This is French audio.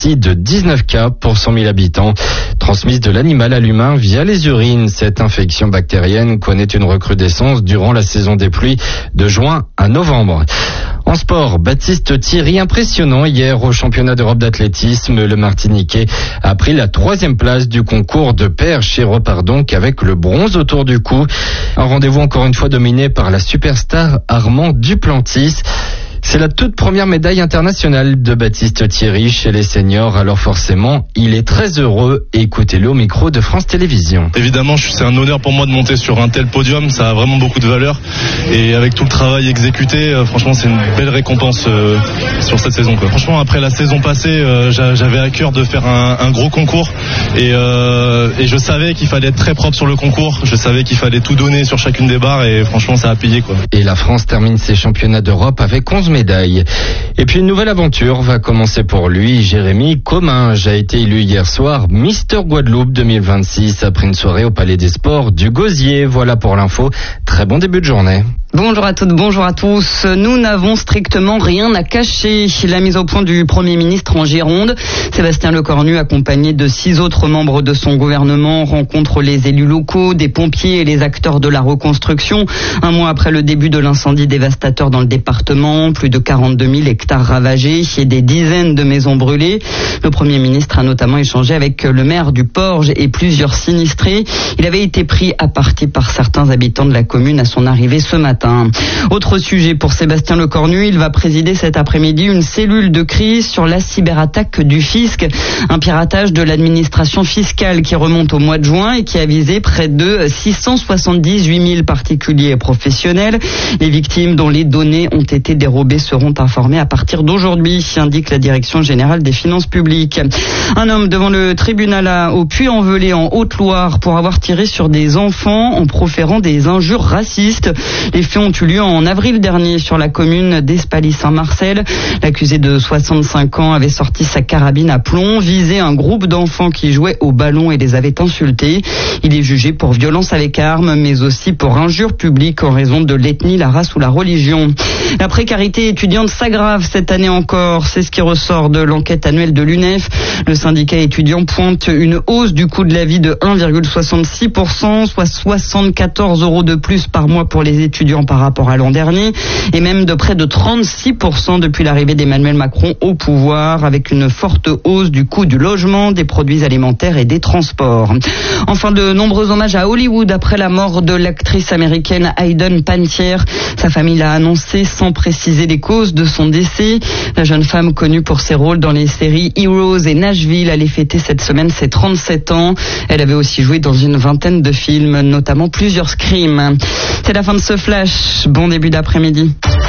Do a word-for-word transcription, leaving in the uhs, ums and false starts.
de dix-neuf cas pour cent mille habitants, transmise de l'animal à l'humain via les urines. Cette infection bactérienne connaît une recrudescence durant la saison des pluies de juin à novembre. En sport, Baptiste Thierry, impressionnant hier au championnat d'Europe d'athlétisme. Le Martiniquais a pris la troisième place du concours de perche et repart donc avec le bronze autour du cou. Un rendez-vous encore une fois dominé par la superstar Armand Duplantis. C'est la toute première médaille internationale de Baptiste Thierry chez les seniors, alors forcément, il est très heureux. Écoutez-le au micro de France Télévisions. Évidemment, c'est un honneur pour moi de monter sur un tel podium, ça a vraiment beaucoup de valeur. Et avec tout le travail exécuté, euh, franchement, c'est une belle récompense euh, sur cette saison, quoi. Franchement, après la saison passée, euh, j'avais à cœur de faire un, un gros concours. Et, euh, et je savais qu'il fallait être très propre sur le concours. Je savais qu'il fallait tout donner sur chacune des barres et franchement, ça a payé, quoi. Et la France termine ses championnats d'Europe avec onze médailles. Et puis une nouvelle aventure va commencer pour lui. Jérémy Comminges a été élu hier soir Mister Guadeloupe deux mille vingt-six après une soirée au Palais des Sports du Gosier. Voilà pour l'info. Très bon début de journée. Bonjour à toutes, bonjour à tous. Nous n'avons strictement rien à cacher. La mise au point du Premier ministre en Gironde. Sébastien Lecornu, accompagné de six autres membres de son gouvernement, rencontre les élus locaux, des pompiers et les acteurs de la reconstruction. Un mois après le début de l'incendie dévastateur dans le département, plus de quarante-deux mille hectares ravagés et des dizaines de maisons brûlées. Le Premier ministre a notamment échangé avec le maire du Porge et plusieurs sinistrés. Il avait été pris à partie par certains habitants de la commune à son arrivée ce matin. Autre sujet pour Sébastien Lecornu, il va présider cet après-midi une cellule de crise sur la cyberattaque du fisc, un piratage de l'administration fiscale qui remonte au mois de juin et qui a visé près de six cent soixante-dix-huit mille particuliers et professionnels. Les victimes dont les données ont été dérobées seront informées à partir d'aujourd'hui, indique la Direction générale des finances publiques. Un homme devant le tribunal à, au Puy-en-Velay en Haute-Loire pour avoir tiré sur des enfants en proférant des injures racistes. Les faits ont eu lieu en avril dernier sur la commune d'Espaly-Saint-Marcel. L'accusé de soixante-cinq ans avait sorti sa carabine à plomb, visé un groupe d'enfants qui jouaient au ballon et les avait insultés. Il est jugé pour violence avec arme, mais aussi pour injure publique en raison de l'ethnie, la race ou la religion. La précarité étudiante s'aggrave cette année encore. C'est ce qui ressort de l'enquête annuelle de l'U N E F. Le syndicat étudiant pointe une hausse du coût de la vie de un virgule soixante-six pour cent, soit soixante-quatorze euros de plus par mois pour les étudiants par rapport à l'an dernier, et même de près de trente-six pour cent depuis l'arrivée d'Emmanuel Macron au pouvoir, avec une forte hausse du coût du logement, des produits alimentaires et des transports. Enfin, de nombreux hommages à Hollywood après la mort de l'actrice américaine Hayden Panettiere. Sa famille l'a annoncé sans préciser les causes de son décès. La jeune femme, connue pour ses rôles dans les séries Heroes et Nashville, allait fêter cette semaine ses trente-sept ans. Elle avait aussi joué dans une vingtaine de films, notamment plusieurs Scream. C'est la fin de ce flash. Bon début d'après-midi.